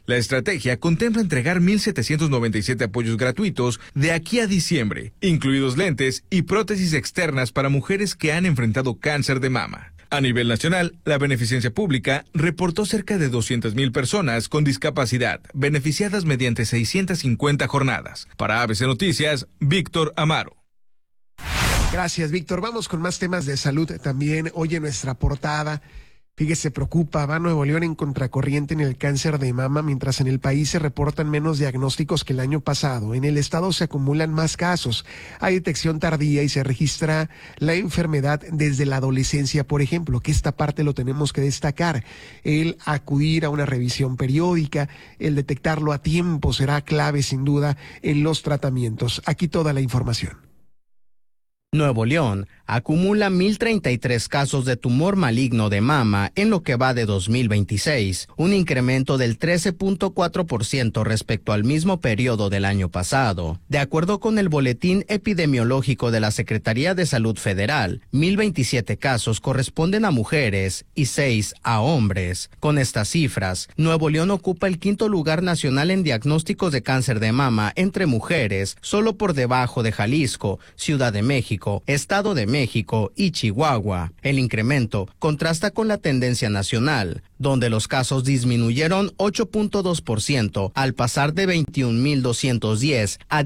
La estrategia contempla entregar 1,797 apoyos gratuitos de aquí a diciembre, incluidos lentes y prótesis externas para mujeres que han enfrentado cáncer de mama. A nivel nacional, la Beneficencia Pública reportó cerca de 200,000 personas con discapacidad beneficiadas mediante 650 jornadas. Para ABC Noticias, Víctor Amaro. Gracias, Víctor. Vamos con más temas de salud también. Hoy en nuestra portada, fíjese, preocupa, va Nuevo León en contracorriente en el cáncer de mama, mientras en el país se reportan menos diagnósticos que el año pasado. En el estado se acumulan más casos, hay detección tardía y se registra la enfermedad desde la adolescencia, por ejemplo, que esta parte lo tenemos que destacar. El acudir a una revisión periódica, el detectarlo a tiempo será clave sin duda en los tratamientos. Aquí toda la información. Nuevo León acumula 1,033 casos de tumor maligno de mama en lo que va de 2026, un incremento del 13.4% respecto al mismo periodo del año pasado. De acuerdo con el Boletín Epidemiológico de la Secretaría de Salud Federal, 1,027 casos corresponden a mujeres y 6 a hombres. Con estas cifras, Nuevo León ocupa el 5º lugar nacional en diagnósticos de cáncer de mama entre mujeres, solo por debajo de Jalisco, Ciudad de México, Estado de México y Chihuahua. El incremento contrasta con la tendencia nacional, donde los casos disminuyeron 8.2% al pasar de 21,210 a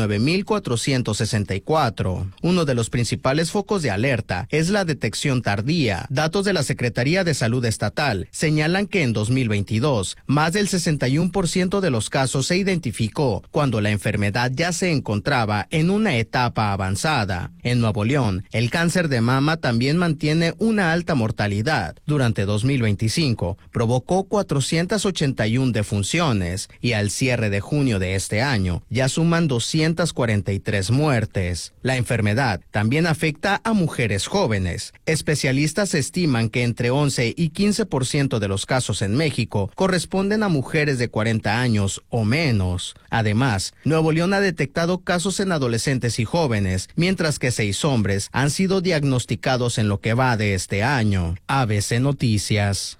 19,464. Uno de los principales focos de alerta es la detección tardía. Datos de la Secretaría de Salud Estatal señalan que en 2022, más del 61% de los casos se identificó cuando la enfermedad ya se encontraba en una etapa avanzada. En Nuevo León, el cáncer de mama también mantiene una alta mortalidad. Durante 2025, provocó 481 defunciones y al cierre de junio de este año ya suman 243 muertes. La enfermedad también afecta a mujeres jóvenes. Especialistas estiman que entre 11 y 15% de los casos en México corresponden a mujeres de 40 años o menos. Además, Nuevo León ha detectado casos en adolescentes y jóvenes, mientras que 6 hombres han sido diagnosticados en lo que va de este año. ABC Noticias.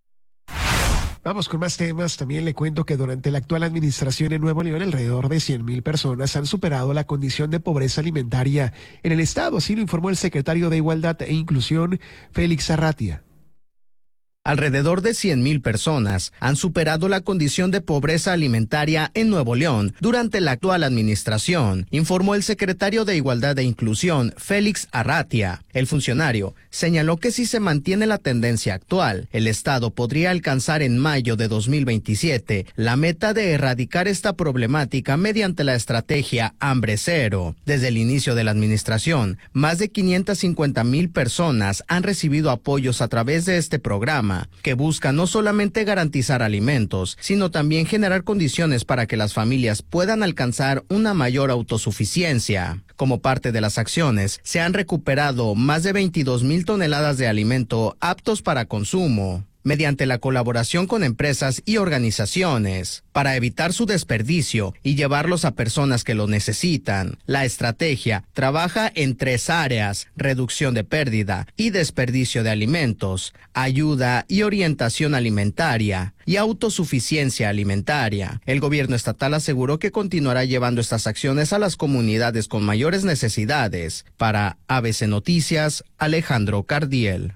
Vamos con más temas. También le cuento que durante la actual administración en Nuevo León, alrededor de 100,000 personas han superado la condición de pobreza alimentaria en el estado. Así lo informó el secretario de Igualdad e Inclusión, Félix Arratia. Alrededor de 100,000 personas han superado la condición de pobreza alimentaria en Nuevo León durante la actual administración, informó el secretario de Igualdad e Inclusión, Félix Arratia. El funcionario señaló que si se mantiene la tendencia actual, el Estado podría alcanzar en mayo de 2027 la meta de erradicar esta problemática mediante la estrategia Hambre Cero. Desde el inicio de la administración, más de 550,000 personas han recibido apoyos a través de este programa, que busca no solamente garantizar alimentos, sino también generar condiciones para que las familias puedan alcanzar una mayor autosuficiencia. Como parte de las acciones, se han recuperado más de 22,000 toneladas de alimento aptos para consumo, mediante la colaboración con empresas y organizaciones, para evitar su desperdicio y llevarlos a personas que lo necesitan. La estrategia trabaja en 3 áreas: reducción de pérdida y desperdicio de alimentos, ayuda y orientación alimentaria y autosuficiencia alimentaria. El gobierno estatal aseguró que continuará llevando estas acciones a las comunidades con mayores necesidades. Para ABC Noticias, Alejandro Cardiel.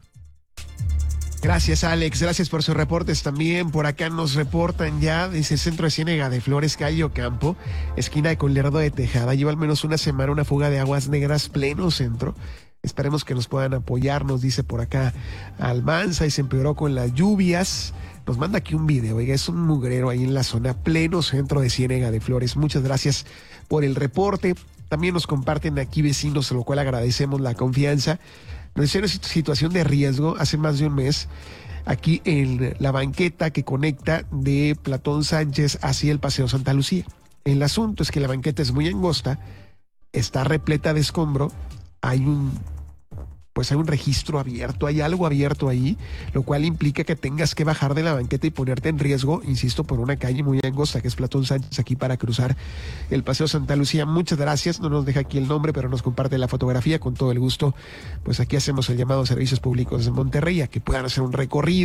Gracias, Alex. Gracias por sus reportes también. Por acá nos reportan ya desde el centro de Ciénega de Flores, calle Ocampo, esquina de con Lerdo de Tejada. Lleva al menos una semana una fuga de aguas negras pleno centro. Esperemos que nos puedan apoyar, nos dice por acá Almanza, y se empeoró con las lluvias. Nos manda aquí un video, oiga, es un mugrero ahí en la zona pleno centro de Ciénega de Flores. Muchas gracias por el reporte. También nos comparten aquí vecinos, a lo cual agradecemos la confianza. Nos hicieron situación de riesgo hace más de un mes aquí en la banqueta que conecta de Platón Sánchez hacia el Paseo Santa Lucía. El asunto es que la banqueta es muy angosta, está repleta de escombro, hay un registro abierto, hay algo abierto ahí, lo cual implica que tengas que bajar de la banqueta y ponerte en riesgo, insisto, por una calle muy angosta que es Platón Sánchez aquí para cruzar el Paseo Santa Lucía. Muchas gracias, no nos deja aquí el nombre, pero nos comparte la fotografía con todo el gusto. Pues aquí hacemos el llamado a servicios públicos de Monterrey a que puedan hacer un recorrido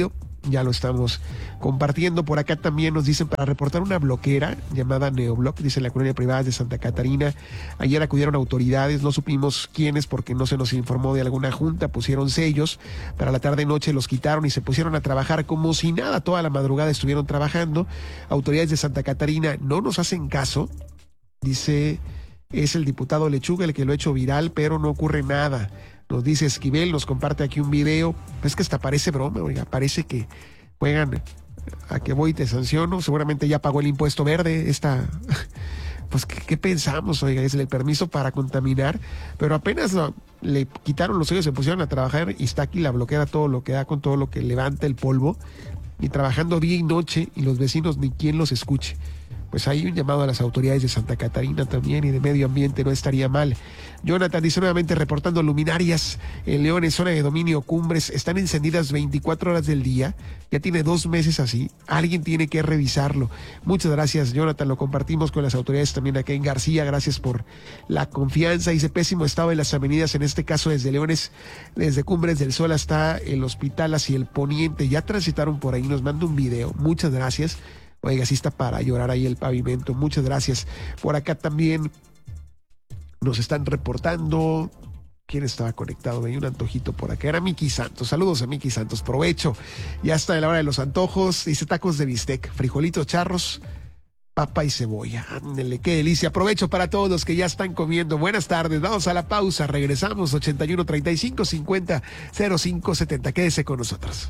ya lo estamos compartiendo. Por acá también nos dicen para reportar una bloquera llamada Neoblock, dice la colonia privada de Santa Catarina. Ayer acudieron autoridades, no supimos quiénes porque no se nos informó de alguna junta, pusieron sellos, para la tarde-noche los quitaron y se pusieron a trabajar como si nada, toda la madrugada estuvieron trabajando. Autoridades de Santa Catarina no nos hacen caso, dice, es el diputado Lechuga el que lo ha hecho viral, pero no ocurre nada. Nos dice Esquivel, nos comparte aquí un video, es que hasta parece broma, oiga, parece que juegan a que voy y te sanciono, seguramente ya pagó el impuesto verde, pues ¿qué pensamos? Oiga, es el permiso para contaminar, pero apenas le quitaron los sellos, se pusieron a trabajar y está aquí la bloquera, todo lo que da con todo lo que levanta el polvo, y trabajando día y noche, y los vecinos ni quien los escuche. Pues hay un llamado a las autoridades de Santa Catarina también y de medio ambiente, no estaría mal. Jonathan dice nuevamente reportando luminarias en León, en zona de dominio Cumbres, están encendidas 24 horas del día, ya tiene 2 meses así, alguien tiene que revisarlo. Muchas gracias, Jonathan, lo compartimos con las autoridades también acá en García, gracias por la confianza. Dice pésimo estado de las avenidas, en este caso desde Leones, desde Cumbres del Sol hasta el hospital hacia el poniente, ya transitaron por ahí, nos manda un video, muchas gracias. Oiga, sí está para llorar ahí el pavimento. Muchas gracias. Por acá también nos están reportando. ¿Quién estaba conectado? Hay un antojito por acá. Era Miki Santos. Saludos a Miki Santos. Provecho. Ya está de la hora de los antojos. Dice tacos de bistec, frijolitos charros, papa y cebolla. Ándele, qué delicia. Provecho para todos los que ya están comiendo. Buenas tardes. Vamos a la pausa. Regresamos. 81 35 50 05 70. Quédese con nosotros.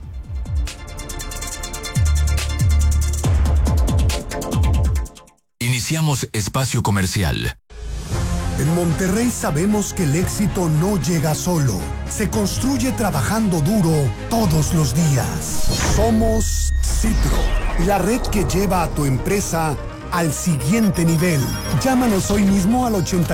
Iniciamos espacio comercial. En Monterrey sabemos que el éxito no llega solo, se construye trabajando duro todos los días. Somos Citro, la red que lleva a tu empresa al siguiente nivel. Llámanos hoy mismo al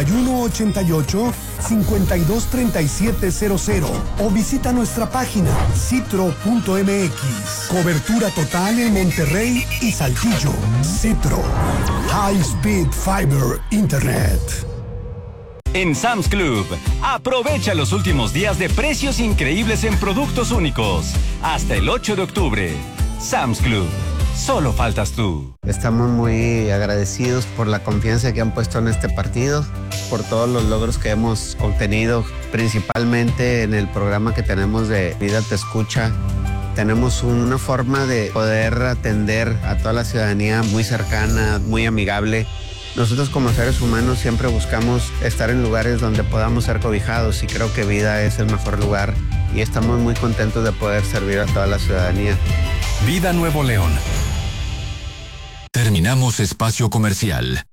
8188-523700 o visita nuestra página citro.mx. Cobertura total en Monterrey y Saltillo. Citro, High Speed Fiber Internet. En Sam's Club, aprovecha los últimos días de precios increíbles en productos únicos. Hasta el 8 de octubre. Sam's Club. Solo faltas tú. Estamos muy agradecidos por la confianza que han puesto en este partido, por todos los logros que hemos obtenido, principalmente en el programa que tenemos de Vida Te Escucha. Tenemos una forma de poder atender a toda la ciudadanía muy cercana, muy amigable. Nosotros como seres humanos siempre buscamos estar en lugares donde podamos ser cobijados y creo que Vida es el mejor lugar y estamos muy contentos de poder servir a toda la ciudadanía. Vida Nuevo León. Terminamos espacio comercial.